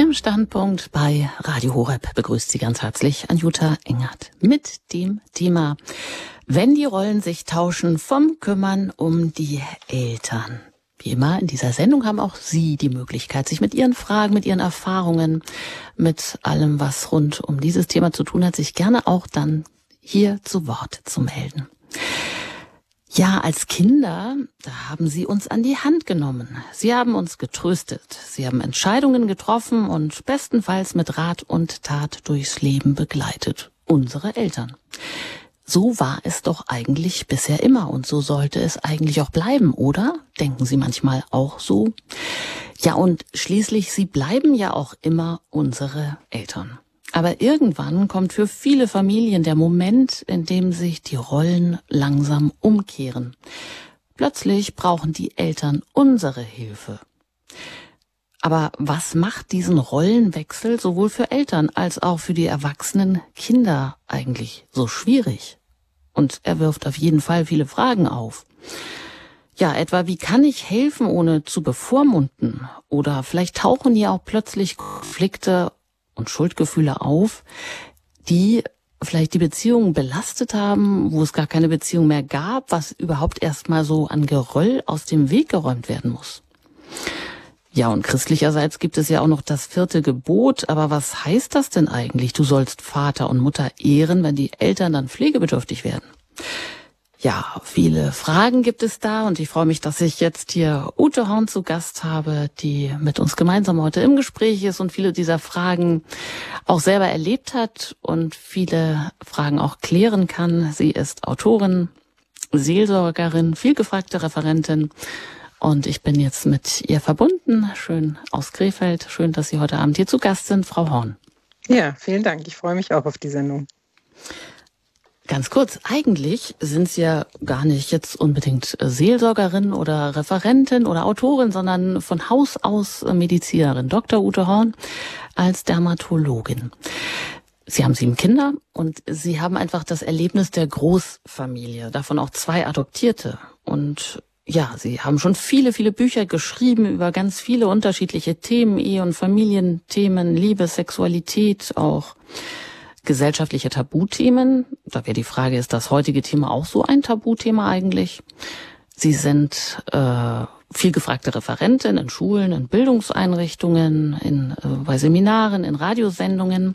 Beim Standpunkt bei Radio Horeb begrüßt Sie ganz herzlich Anjuta Engert mit dem Thema Wenn die Rollen sich tauschen, vom Kümmern um die Eltern. Wie immer in dieser Sendung haben auch Sie die Möglichkeit, sich mit Ihren Fragen, mit Ihren Erfahrungen, mit allem, was rund um dieses Thema zu tun hat, sich gerne auch dann hier zu Wort zu melden. Ja, als Kinder, da haben Sie uns an die Hand genommen. Sie haben uns getröstet. Sie haben Entscheidungen getroffen und bestenfalls mit Rat und Tat durchs Leben begleitet. Unsere Eltern. So war es doch eigentlich bisher immer und so sollte es eigentlich auch bleiben, oder? Denken Sie manchmal auch so? Ja, und schließlich, sie bleiben ja auch immer unsere Eltern. Aber irgendwann kommt für viele Familien der Moment, in dem sich die Rollen langsam umkehren. Plötzlich brauchen die Eltern unsere Hilfe. Aber was macht diesen Rollenwechsel sowohl für Eltern als auch für die erwachsenen Kinder eigentlich so schwierig? Und er wirft auf jeden Fall viele Fragen auf. Ja, etwa, wie kann ich helfen, ohne zu bevormunden? Oder vielleicht tauchen hier auch plötzlich Konflikte und Schuldgefühle auf, die vielleicht die Beziehungen belastet haben, wo es gar keine Beziehung mehr gab, was überhaupt erstmal so an Geröll aus dem Weg geräumt werden muss. Ja, und christlicherseits gibt es ja auch noch das 4. Gebot, aber was heißt das denn eigentlich? Du sollst Vater und Mutter ehren, wenn die Eltern dann pflegebedürftig werden. Ja, viele Fragen gibt es da und ich freue mich, dass ich jetzt hier Ute Horn zu Gast habe, die mit uns gemeinsam heute im Gespräch ist und viele dieser Fragen auch selber erlebt hat und viele Fragen auch klären kann. Sie ist Autorin, Seelsorgerin, vielgefragte Referentin und ich bin jetzt mit ihr verbunden. Schön aus Krefeld. Schön, dass Sie heute Abend hier zu Gast sind, Frau Horn. Ja, vielen Dank. Ich freue mich auch auf die Sendung. Ganz kurz, eigentlich sind Sie ja gar nicht jetzt unbedingt Seelsorgerin oder Referentin oder Autorin, sondern von Haus aus Medizinerin, Dr. Ute Horn als Dermatologin. Sie haben 7 Kinder und Sie haben einfach das Erlebnis der Großfamilie, davon auch 2 Adoptierte. Und ja, Sie haben schon viele, viele Bücher geschrieben über ganz viele unterschiedliche Themen, Ehe- und Familienthemen, Liebe, Sexualität, auch gesellschaftliche Tabuthemen. Da wäre die Frage, ist das heutige Thema auch so ein Tabuthema eigentlich? Sie sind viel gefragte Referentin in Schulen, in Bildungseinrichtungen, bei Seminaren, in Radiosendungen.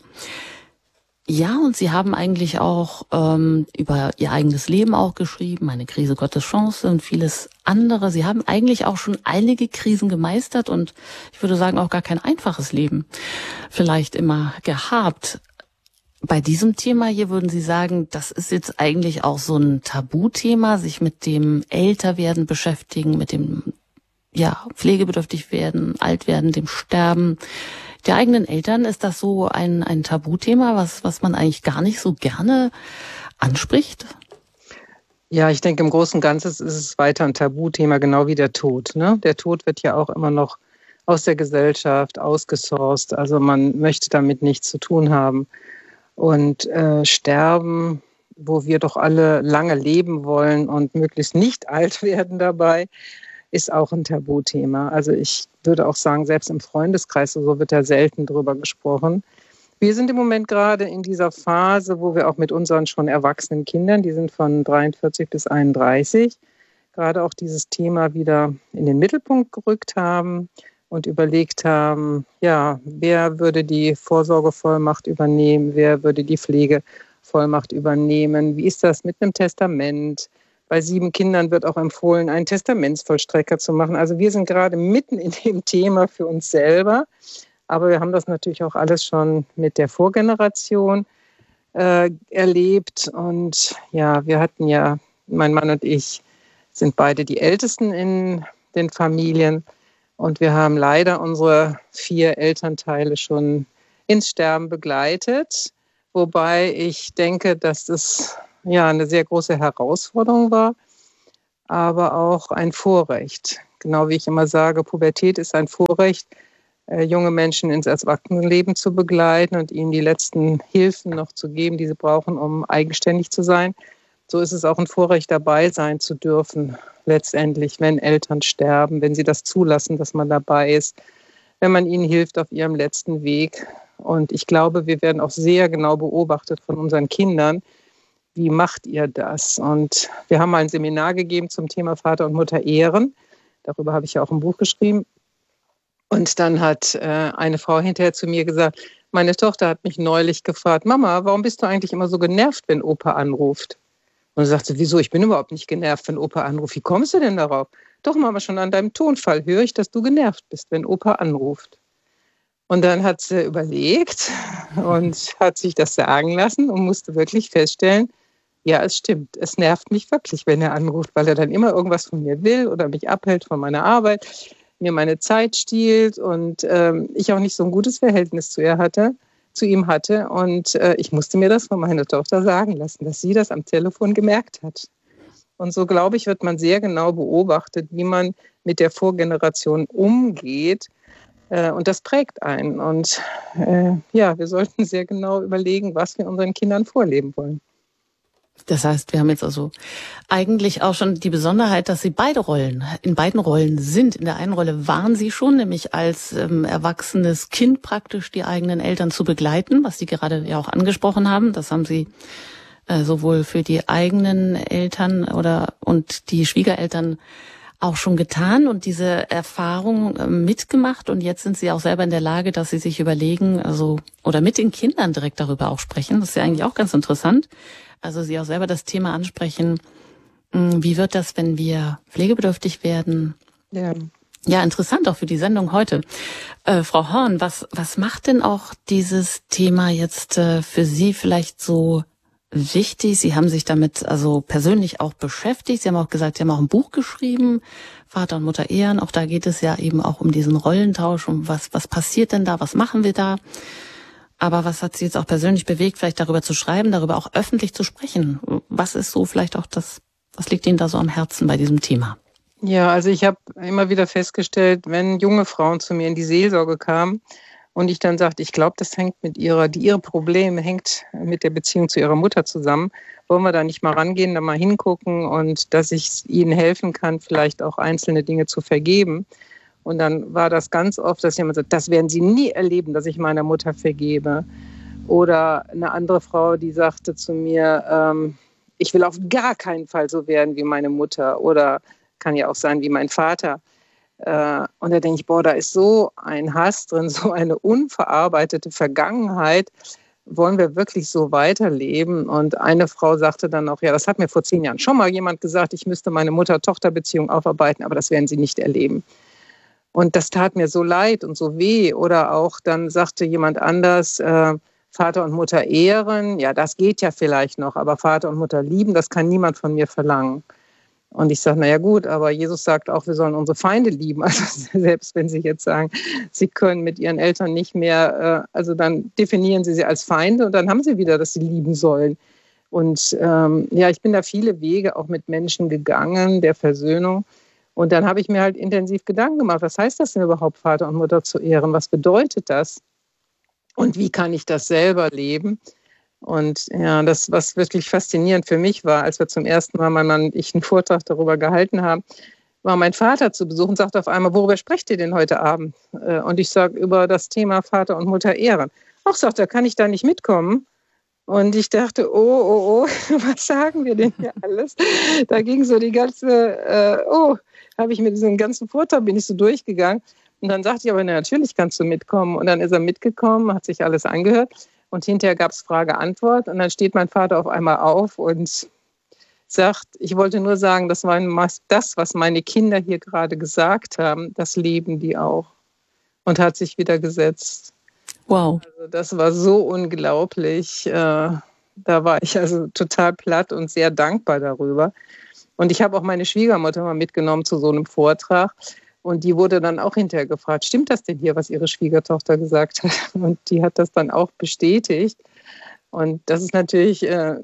Ja, und Sie haben eigentlich auch über Ihr eigenes Leben auch geschrieben, eine Krise Gottes Chance und vieles andere. Sie haben eigentlich auch schon einige Krisen gemeistert und ich würde sagen auch gar kein einfaches Leben vielleicht immer gehabt. Bei diesem Thema hier würden Sie sagen, das ist jetzt eigentlich auch so ein Tabuthema, sich mit dem Älterwerden beschäftigen, mit dem pflegebedürftig werden, alt werden, dem Sterben der eigenen Eltern. Ist das so ein Tabuthema, was man eigentlich gar nicht so gerne anspricht? Ja, ich denke, im Großen und Ganzen ist es weiter ein Tabuthema, genau wie der Tod. Ne? Der Tod wird ja auch immer noch aus der Gesellschaft ausgesourced. Also man möchte damit nichts zu tun haben. Und Sterben, wo wir doch alle lange leben wollen und möglichst nicht alt werden dabei, ist auch ein Tabuthema. Also ich würde auch sagen, selbst im Freundeskreis, so wird ja selten drüber gesprochen. Wir sind im Moment gerade in dieser Phase, wo wir auch mit unseren schon erwachsenen Kindern, die sind von 43 bis 31, gerade auch dieses Thema wieder in den Mittelpunkt gerückt haben und überlegt haben, ja, wer würde die Vorsorgevollmacht übernehmen, wer würde die Pflegevollmacht übernehmen, wie ist das mit einem Testament? Bei 7 Kindern wird auch empfohlen, einen Testamentsvollstrecker zu machen. Also wir sind gerade mitten in dem Thema für uns selber, aber wir haben das natürlich auch alles schon mit der Vorgeneration erlebt und ja, wir hatten ja, mein Mann und ich sind beide die Ältesten in den Familien. Und wir haben leider unsere 4 Elternteile schon ins Sterben begleitet. Wobei ich denke, dass das ja eine sehr große Herausforderung war, aber auch ein Vorrecht. Genau wie ich immer sage, Pubertät ist ein Vorrecht, junge Menschen ins Erwachsenenleben zu begleiten und ihnen die letzten Hilfen noch zu geben, die sie brauchen, um eigenständig zu sein. So ist es auch ein Vorrecht, dabei sein zu dürfen, letztendlich, wenn Eltern sterben, wenn sie das zulassen, dass man dabei ist, wenn man ihnen hilft auf ihrem letzten Weg. Und ich glaube, wir werden auch sehr genau beobachtet von unseren Kindern. Wie macht ihr das? Und wir haben mal ein Seminar gegeben zum Thema Vater und Mutter ehren. Darüber habe ich ja auch ein Buch geschrieben. Und dann hat eine Frau hinterher zu mir gesagt, meine Tochter hat mich neulich gefragt, Mama, warum bist du eigentlich immer so genervt, wenn Opa anruft? Und sie sagte, wieso? Ich bin überhaupt nicht genervt, wenn Opa anruft. Wie kommst du denn darauf? Doch, Mama, schon an deinem Tonfall höre ich, dass du genervt bist, wenn Opa anruft. Und dann hat sie überlegt und hat sich das sagen lassen und musste wirklich feststellen, ja, es stimmt. Es nervt mich wirklich, wenn er anruft, weil er dann immer irgendwas von mir will oder mich abhält von meiner Arbeit, mir meine Zeit stiehlt und ich auch nicht so ein gutes Verhältnis zu ihm hatte. Und ich musste mir das von meiner Tochter sagen lassen, dass sie das am Telefon gemerkt hat. Und so, glaube ich, wird man sehr genau beobachtet, wie man mit der Vorgeneration umgeht. Und das prägt einen. Und wir sollten sehr genau überlegen, was wir unseren Kindern vorleben wollen. Das heißt, wir haben jetzt also eigentlich auch schon die Besonderheit, dass Sie in beiden Rollen sind. In der einen Rolle waren Sie schon, nämlich als erwachsenes Kind praktisch die eigenen Eltern zu begleiten, was Sie gerade ja auch angesprochen haben. Das haben Sie sowohl für die eigenen Eltern und die Schwiegereltern auch schon getan und diese Erfahrung mitgemacht. Und jetzt sind Sie auch selber in der Lage, dass Sie sich überlegen, oder mit den Kindern direkt darüber auch sprechen. Das ist ja eigentlich auch ganz interessant. Also Sie auch selber das Thema ansprechen. Wie wird das, wenn wir pflegebedürftig werden? Ja. Ja, interessant auch für die Sendung heute. Frau Horn, was macht denn auch dieses Thema jetzt für Sie vielleicht so wichtig? Sie haben sich damit also persönlich auch beschäftigt. Sie haben auch gesagt, Sie haben auch ein Buch geschrieben, Vater und Mutter ehren. Auch da geht es ja eben auch um diesen Rollentausch. Um was passiert denn da? Was machen wir da? Aber was hat Sie jetzt auch persönlich bewegt, vielleicht darüber zu schreiben, darüber auch öffentlich zu sprechen? Was ist so vielleicht auch was liegt Ihnen da so am Herzen bei diesem Thema? Ja, also ich habe immer wieder festgestellt, wenn junge Frauen zu mir in die Seelsorge kamen und ich dann sagte, ich glaube, das hängt ihre Probleme hängt mit der Beziehung zu ihrer Mutter zusammen, wollen wir da nicht mal rangehen, da mal hingucken und dass ich ihnen helfen kann, vielleicht auch einzelne Dinge zu vergeben. Und dann war das ganz oft, dass jemand sagt, das werden Sie nie erleben, dass ich meiner Mutter vergebe. Oder eine andere Frau, die sagte zu mir, ich will auf gar keinen Fall so werden wie meine Mutter. Oder kann ja auch sein wie mein Vater. Und da denke ich, da ist so ein Hass drin, so eine unverarbeitete Vergangenheit. Wollen wir wirklich so weiterleben? Und eine Frau sagte dann auch, ja, das hat mir vor 10 Jahren schon mal jemand gesagt, ich müsste meine Mutter-Tochter-Beziehung aufarbeiten, aber das werden Sie nicht erleben. Und das tat mir so leid und so weh. Oder auch dann sagte jemand anders, Vater und Mutter ehren, ja, das geht ja vielleicht noch, aber Vater und Mutter lieben, das kann niemand von mir verlangen. Und ich sage, naja gut, aber Jesus sagt auch, wir sollen unsere Feinde lieben. Also selbst wenn Sie jetzt sagen, Sie können mit Ihren Eltern nicht mehr, also dann definieren Sie als Feinde und dann haben Sie wieder, dass Sie lieben sollen. Und ich bin da viele Wege auch mit Menschen gegangen, der Versöhnung. Und dann habe ich mir halt intensiv Gedanken gemacht, was heißt das denn überhaupt, Vater und Mutter zu ehren? Was bedeutet das? Und wie kann ich das selber leben? Und ja, das, was wirklich faszinierend für mich war, als wir zum ersten Mal, mein Mann und ich, einen Vortrag darüber gehalten haben, war mein Vater zu Besuch und sagte auf einmal, worüber sprecht ihr denn heute Abend? Und ich sage, über das Thema Vater und Mutter ehren. Ach, sagt er, kann ich da nicht mitkommen? Und ich dachte, oh, was sagen wir denn hier alles? Da ging so die ganze, habe ich mit diesem ganzen Vortrag, bin ich so durchgegangen. Und dann sagte ich aber, natürlich kannst du mitkommen. Und dann ist er mitgekommen, hat sich alles angehört. Und hinterher gab es Frage-Antwort. Und dann steht mein Vater auf einmal auf und sagt, ich wollte nur sagen, das, was meine Kinder hier gerade gesagt haben, das leben die auch. Und hat sich wieder gesetzt. Wow. Also das war so unglaublich. Da war ich also total platt und sehr dankbar darüber. Und ich habe auch meine Schwiegermutter mal mitgenommen zu so einem Vortrag. Und die wurde dann auch hinterher gefragt, stimmt das denn hier, was ihre Schwiegertochter gesagt hat? Und die hat das dann auch bestätigt. Und das ist natürlich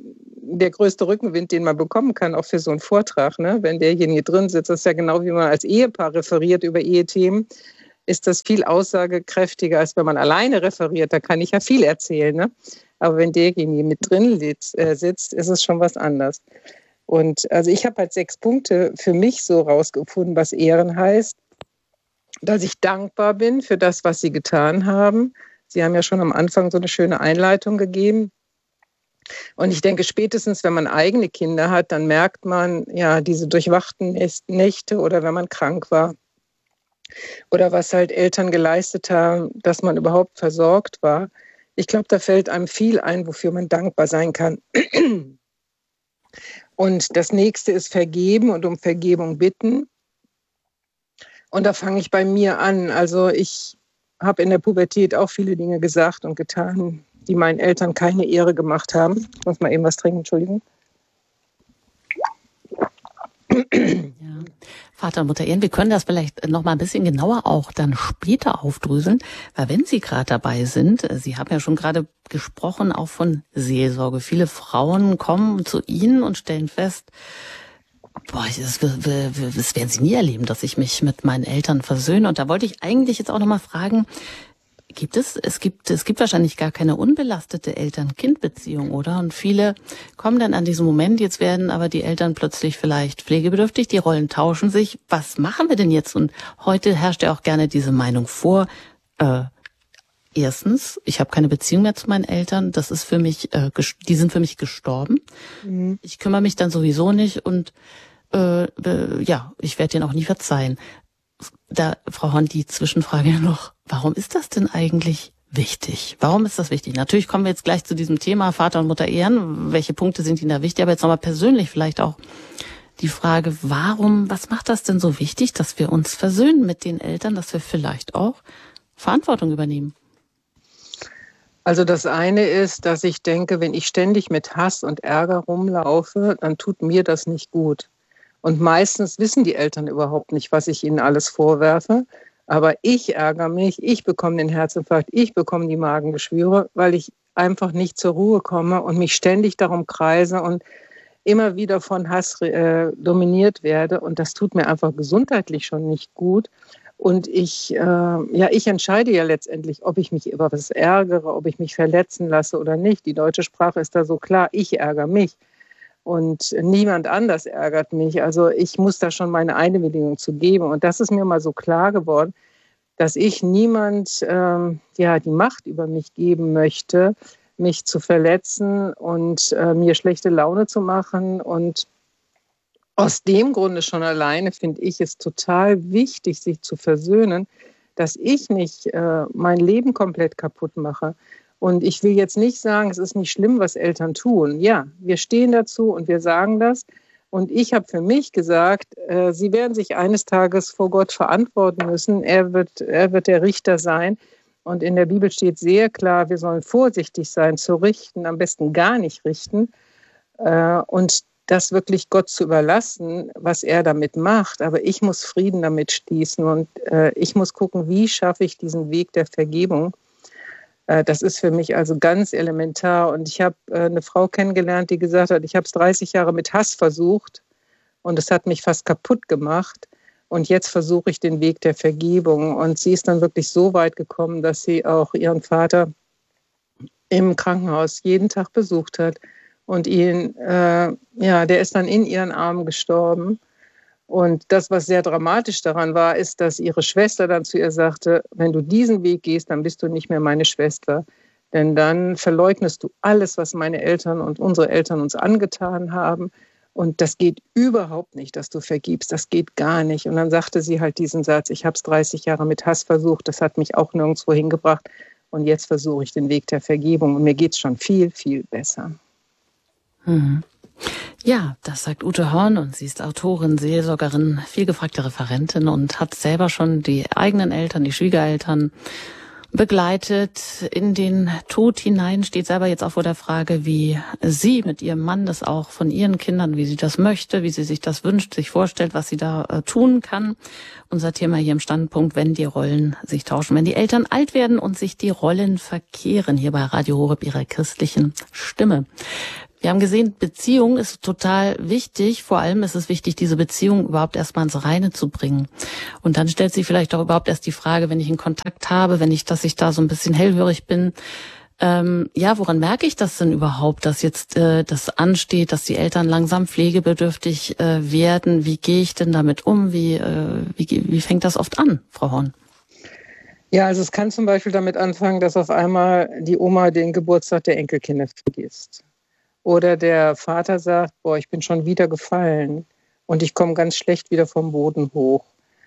der größte Rückenwind, den man bekommen kann, auch für so einen Vortrag. Ne? Wenn derjenige drin sitzt, das ist ja genau wie man als Ehepaar referiert über Ehethemen, ist das viel aussagekräftiger, als wenn man alleine referiert. Da kann ich ja viel erzählen. Ne? Aber wenn derjenige mit drin sitzt, ist es schon was anderes. Und also ich habe halt 6 Punkte für mich so rausgefunden, was Ehren heißt. dass ich dankbar bin für das, was sie getan haben. Sie haben ja schon am Anfang so eine schöne Einleitung gegeben. Und ich denke, spätestens, wenn man eigene Kinder hat, dann merkt man, ja, diese durchwachten Nächte oder wenn man krank war oder was halt Eltern geleistet haben, dass man überhaupt versorgt war. Ich glaube, da fällt einem viel ein, wofür man dankbar sein kann. Und das nächste ist vergeben und um Vergebung bitten. Und da fange ich bei mir an. Also ich habe in der Pubertät auch viele Dinge gesagt und getan, die meinen Eltern keine Ehre gemacht haben. Ich muss mal eben was trinken, Entschuldigung. Ja. Vater und Mutter Ehren, wir können das vielleicht noch mal ein bisschen genauer auch dann später aufdröseln, weil wenn Sie gerade dabei sind, Sie haben ja schon gerade gesprochen auch von Seelsorge. Viele Frauen kommen zu Ihnen und stellen fest, boah, das werden Sie nie erleben, dass ich mich mit meinen Eltern versöhne. Und da wollte ich eigentlich jetzt auch noch mal fragen, es gibt wahrscheinlich gar keine unbelastete Eltern-Kind-Beziehung, oder? Und viele kommen dann an diesen Moment, jetzt werden aber die Eltern plötzlich vielleicht pflegebedürftig, die Rollen tauschen sich. Was machen wir denn jetzt? Und heute herrscht ja auch gerne diese Meinung vor, erstens, ich habe keine Beziehung mehr zu meinen Eltern, das ist für mich, die sind für mich gestorben. Mhm. Ich kümmere mich dann sowieso nicht und ja, ich werde denen auch nie verzeihen. Da, Frau Horn, die Zwischenfrage noch. Warum ist das denn eigentlich wichtig? Warum ist das wichtig? Natürlich kommen wir jetzt gleich zu diesem Thema Vater und Mutter Ehren. Welche Punkte sind Ihnen da wichtig? Aber jetzt nochmal persönlich vielleicht auch die Frage, was macht das denn so wichtig, dass wir uns versöhnen mit den Eltern, dass wir vielleicht auch Verantwortung übernehmen? Also das eine ist, dass ich denke, wenn ich ständig mit Hass und Ärger rumlaufe, dann tut mir das nicht gut. Und meistens wissen die Eltern überhaupt nicht, was ich ihnen alles vorwerfe. Aber ich ärgere mich, ich bekomme den Herzinfarkt, ich bekomme die Magengeschwüre, weil ich einfach nicht zur Ruhe komme und mich ständig darum kreise und immer wieder von Hass dominiert werde. Und das tut mir einfach gesundheitlich schon nicht gut. Und ich entscheide ja letztendlich, ob ich mich über was ärgere, ob ich mich verletzen lasse oder nicht. Die deutsche Sprache ist da so klar, ich ärgere mich. Und niemand anders ärgert mich. Also ich muss da schon meine Einwilligung zu geben. Und das ist mir mal so klar geworden, dass ich niemand die Macht über mich geben möchte, mich zu verletzen und mir schlechte Laune zu machen. Und aus dem Grunde schon alleine finde ich es total wichtig, sich zu versöhnen, dass ich nicht mein Leben komplett kaputt mache. Und ich will jetzt nicht sagen, es ist nicht schlimm, was Eltern tun. Ja, wir stehen dazu und wir sagen das. Und ich habe für mich gesagt, sie werden sich eines Tages vor Gott verantworten müssen. Er wird der Richter sein. Und in der Bibel steht sehr klar, wir sollen vorsichtig sein zu richten, am besten gar nicht richten. Und das wirklich Gott zu überlassen, was er damit macht. Aber ich muss Frieden damit schließen und ich muss gucken, wie schaffe ich diesen Weg der Vergebung. Das ist für mich also ganz elementar. Und ich habe eine Frau kennengelernt, die gesagt hat, ich habe es 30 Jahre mit Hass versucht und es hat mich fast kaputt gemacht. Und jetzt versuche ich den Weg der Vergebung. Und sie ist dann wirklich so weit gekommen, dass sie auch ihren Vater im Krankenhaus jeden Tag besucht hat. Und der ist dann in ihren Armen gestorben. Und das, was sehr dramatisch daran war, ist, dass ihre Schwester dann zu ihr sagte, wenn du diesen Weg gehst, dann bist du nicht mehr meine Schwester. Denn dann verleugnest du alles, was meine Eltern und unsere Eltern uns angetan haben. Und das geht überhaupt nicht, dass du vergibst. Das geht gar nicht. Und dann sagte sie halt diesen Satz, ich habe es 30 Jahre mit Hass versucht, das hat mich auch nirgendwo hingebracht. Und jetzt versuche ich den Weg der Vergebung. Und mir geht es schon viel, viel besser. Mhm. Ja, das sagt Ute Horn und sie ist Autorin, Seelsorgerin, vielgefragte Referentin und hat selber schon die eigenen Eltern, die Schwiegereltern begleitet in den Tod hinein, steht selber jetzt auch vor der Frage, wie sie mit ihrem Mann das auch von ihren Kindern, wie sie das möchte, wie sie sich das wünscht, sich vorstellt, was sie da tun kann. Unser Thema hier im Standpunkt, wenn die Rollen sich tauschen, wenn die Eltern alt werden und sich die Rollen verkehren, hier bei Radio Horeb, ihrer christlichen Stimme. Wir haben gesehen, Beziehung ist total wichtig. Vor allem ist es wichtig, diese Beziehung überhaupt erstmal ins Reine zu bringen. Und dann stellt sich vielleicht auch überhaupt erst die Frage, wenn ich einen Kontakt habe, dass ich da so ein bisschen hellhörig bin, Ja, woran merke ich das denn überhaupt, dass jetzt das ansteht, dass die Eltern langsam pflegebedürftig werden? Wie gehe ich denn damit um? Wie fängt das oft an, Frau Horn? Ja, also es kann zum Beispiel damit anfangen, dass auf einmal die Oma den Geburtstag der Enkelkinder vergisst. Oder der Vater sagt, boah, ich bin schon wieder gefallen und ich komme ganz schlecht wieder vom Boden hoch.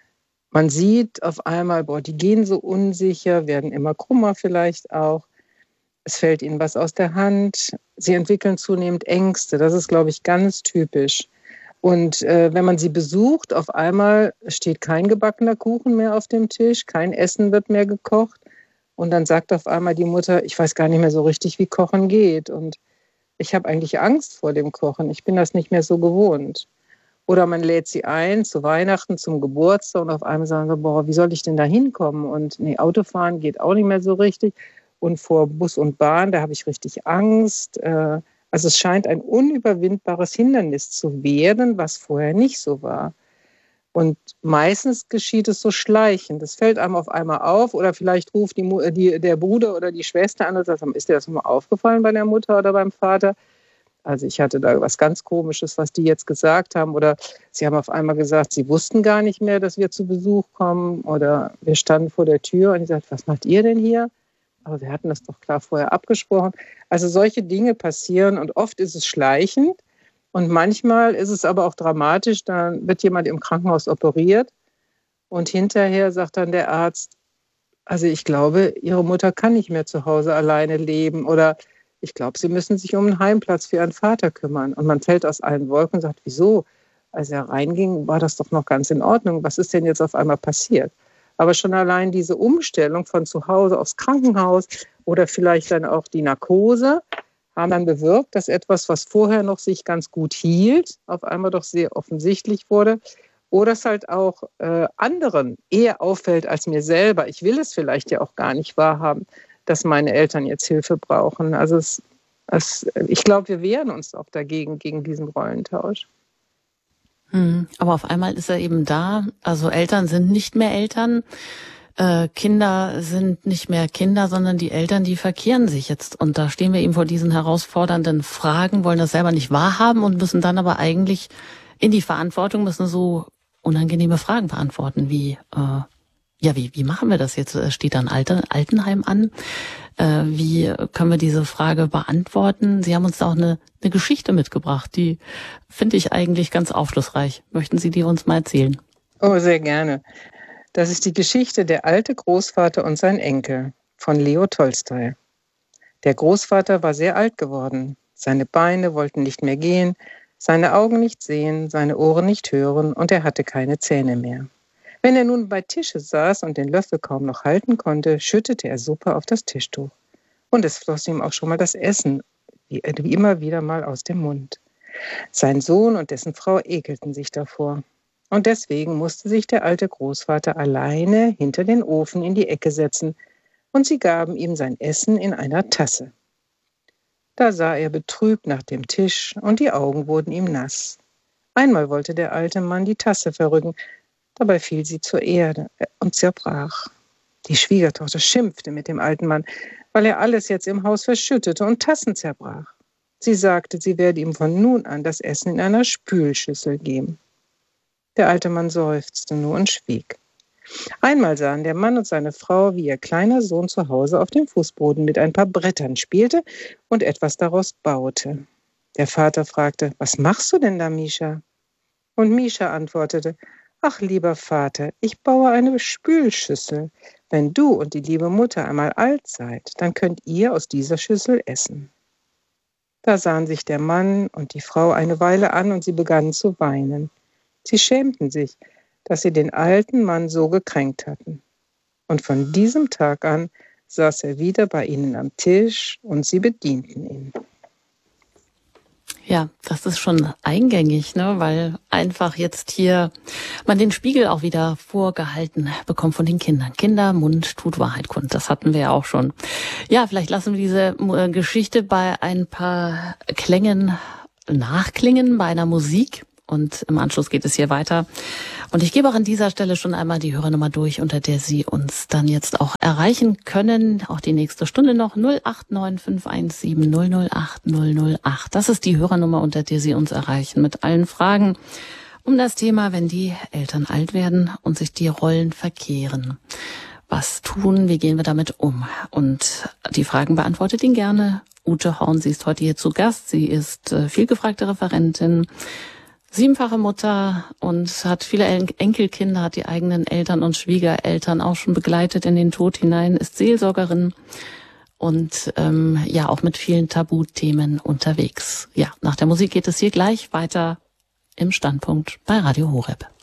Man sieht auf einmal, boah, die gehen so unsicher, werden immer krummer vielleicht auch. Es fällt ihnen was aus der Hand. Sie entwickeln zunehmend Ängste. Das ist, glaube ich, ganz typisch. Und wenn man sie besucht, auf einmal steht kein gebackener Kuchen mehr auf dem Tisch, kein Essen wird mehr gekocht. Und dann sagt auf einmal die Mutter, ich weiß gar nicht mehr so richtig, wie Kochen geht. Und ich habe eigentlich Angst vor dem Kochen. Ich bin das nicht mehr so gewohnt. Oder man lädt sie ein zu Weihnachten, zum Geburtstag und auf einmal sagen sie, boah, wie soll ich denn da hinkommen? Und nee, Autofahren geht auch nicht mehr so richtig. Und vor Bus und Bahn, da habe ich richtig Angst. Also es scheint ein unüberwindbares Hindernis zu werden, was vorher nicht so war. Und meistens geschieht es so schleichend. Das fällt einem auf einmal auf oder vielleicht ruft der Bruder oder die Schwester an und sagt, ist dir das mal aufgefallen bei der Mutter oder beim Vater? Also ich hatte da was ganz Komisches, was die jetzt gesagt haben. Oder sie haben auf einmal gesagt, sie wussten gar nicht mehr, dass wir zu Besuch kommen. Oder wir standen vor der Tür und ich sagte, was macht ihr denn hier? Aber wir hatten das doch klar vorher abgesprochen. Also solche Dinge passieren und oft ist es schleichend und manchmal ist es aber auch dramatisch. Dann wird jemand im Krankenhaus operiert und hinterher sagt dann der Arzt, also ich glaube, Ihre Mutter kann nicht mehr zu Hause alleine leben oder ich glaube, Sie müssen sich um einen Heimplatz für Ihren Vater kümmern. Und man fällt aus allen Wolken und sagt, wieso? Als er reinging, war das doch noch ganz in Ordnung. Was ist denn jetzt auf einmal passiert? Aber schon allein diese Umstellung von zu Hause aufs Krankenhaus oder vielleicht dann auch die Narkose haben dann bewirkt, dass etwas, was vorher noch sich ganz gut hielt, auf einmal doch sehr offensichtlich wurde. Oder es halt auch anderen eher auffällt als mir selber. Ich will es vielleicht ja auch gar nicht wahrhaben, dass meine Eltern jetzt Hilfe brauchen. Also ich glaube, wir wehren uns auch dagegen, gegen diesen Rollentausch. Aber auf einmal ist er eben da. Also Eltern sind nicht mehr Eltern. Kinder sind nicht mehr Kinder, sondern die Eltern, die verkehren sich jetzt. Und da stehen wir eben vor diesen herausfordernden Fragen, wollen das selber nicht wahrhaben und müssen dann aber eigentlich in die Verantwortung, müssen so unangenehme Fragen beantworten wie, wie machen wir das jetzt? Steht da ein Altenheim an? Wie können wir diese Frage beantworten? Sie haben uns da auch eine Geschichte mitgebracht, die finde ich eigentlich ganz aufschlussreich. Möchten Sie die uns mal erzählen? Oh, sehr gerne. Das ist die Geschichte Der alte Großvater und sein Enkel von Leo Tolstoi. Der Großvater war sehr alt geworden. Seine Beine wollten nicht mehr gehen, seine Augen nicht sehen, seine Ohren nicht hören und er hatte keine Zähne mehr. Wenn er nun bei Tische saß und den Löffel kaum noch halten konnte, schüttete er Suppe auf das Tischtuch. Und es floss ihm auch schon mal das Essen, wie immer wieder mal aus dem Mund. Sein Sohn und dessen Frau ekelten sich davor. Und deswegen musste sich der alte Großvater alleine hinter den Ofen in die Ecke setzen und sie gaben ihm sein Essen in einer Tasse. Da sah er betrübt nach dem Tisch und die Augen wurden ihm nass. Einmal wollte der alte Mann die Tasse verrücken, dabei fiel sie zur Erde und zerbrach. Die Schwiegertochter schimpfte mit dem alten Mann, weil er alles jetzt im Haus verschüttete und Tassen zerbrach. Sie sagte, sie werde ihm von nun an das Essen in einer Spülschüssel geben. Der alte Mann seufzte nur und schwieg. Einmal sahen der Mann und seine Frau, wie ihr kleiner Sohn zu Hause auf dem Fußboden mit ein paar Brettern spielte und etwas daraus baute. Der Vater fragte, was machst du denn da, Mischa? Und Mischa antwortete, ach, lieber Vater, ich baue eine Spülschüssel. Wenn du und die liebe Mutter einmal alt seid, dann könnt ihr aus dieser Schüssel essen. Da sahen sich der Mann und die Frau eine Weile an und sie begannen zu weinen. Sie schämten sich, dass sie den alten Mann so gekränkt hatten. Und von diesem Tag an saß er wieder bei ihnen am Tisch und sie bedienten ihn. Ja, das ist schon eingängig, ne? Weil einfach jetzt hier man den Spiegel auch wieder vorgehalten bekommt von den Kindern. Kindermund tut Wahrheit kund. Das hatten wir ja auch schon. Ja, vielleicht lassen wir diese Geschichte bei ein paar Klängen nachklingen, bei einer Musik. und im Anschluss geht es hier weiter. Und ich gebe auch an dieser Stelle schon einmal die Hörernummer durch, unter der Sie uns dann jetzt auch erreichen können. Auch die nächste Stunde noch 089 517 008 008. Das ist die Hörernummer, unter der Sie uns erreichen mit allen Fragen um das Thema, wenn die Eltern alt werden und sich die Rollen verkehren. Was tun? Wie gehen wir damit um? Und die Fragen beantwortet Ihnen gerne Ute Horn. Sie ist heute hier zu Gast. Sie ist vielgefragte Referentin, 7-fache Mutter und hat viele Enkelkinder, hat die eigenen Eltern und Schwiegereltern auch schon begleitet in den Tod hinein, ist Seelsorgerin und auch mit vielen Tabuthemen unterwegs. Ja, nach der Musik geht es hier gleich weiter im Standpunkt bei Radio Horeb.